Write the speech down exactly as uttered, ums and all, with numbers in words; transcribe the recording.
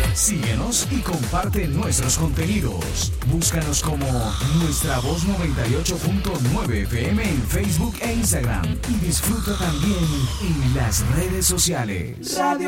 Síguenos y comparte nuestros contenidos. Búscanos como Nuestra Voz noventa y ocho punto nueve F M en Facebook e Instagram. Y disfruta también en las redes sociales. Radio